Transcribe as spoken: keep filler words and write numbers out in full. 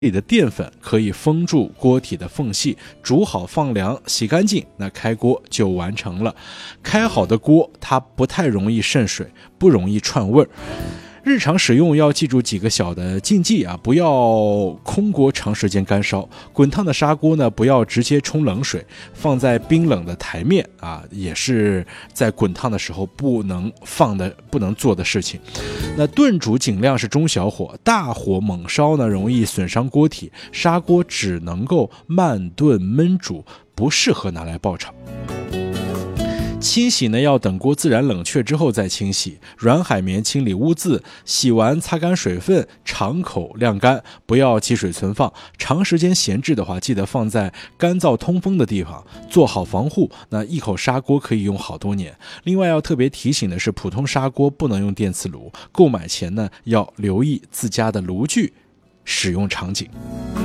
里的淀粉可以封住锅体的缝隙，煮好放凉，洗干净，那开锅就完成了。开好的锅它不太容易渗水，不容易串味儿。日常使用要记住几个小的禁忌啊，不要空锅长时间干烧，滚烫的砂锅呢不要直接冲冷水，放在冰冷的台面啊，也是在滚烫的时候不能放的不能做的事情。那炖煮尽量是中小火，大火猛烧呢容易损伤锅体，砂锅只能够慢炖焖煮，不适合拿来爆炒。清洗呢要等锅自然冷却之后再清洗，软海绵清理污渍，洗完擦干水分，敞口晾干，不要积水存放。长时间闲置的话，记得放在干燥通风的地方，做好防护。那一口砂锅可以用好多年。另外要特别提醒的是，普通砂锅不能用电磁炉，购买前呢要留意自家的炉具使用场景。